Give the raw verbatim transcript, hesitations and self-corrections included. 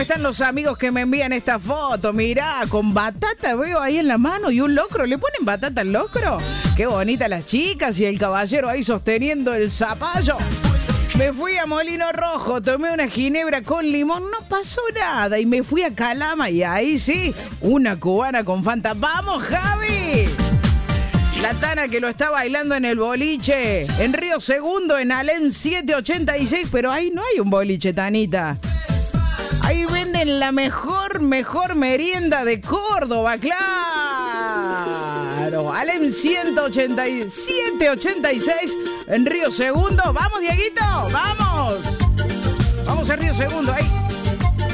Están los amigos que me envían esta foto, mirá, con batata veo ahí en la mano y un locro. ¿Le ponen batata al locro? Qué bonita las chicas y el caballero ahí sosteniendo el zapallo. Me fui a Molino Rojo, tomé una ginebra con limón, no pasó nada. Y me fui a Calama y ahí sí, una cubana con Fanta. ¡Vamos, Javi! La Tana que lo está bailando en el boliche, en Río Segundo, en Alem siete ochenta y seis, pero ahí no hay un boliche, Tanita. Ahí venden la mejor, mejor merienda de Córdoba, claro. Alem ciento ochenta y siete ochenta y seis en Río Segundo. ¡Vamos, Dieguito! ¡Vamos! Vamos a Río Segundo, ahí.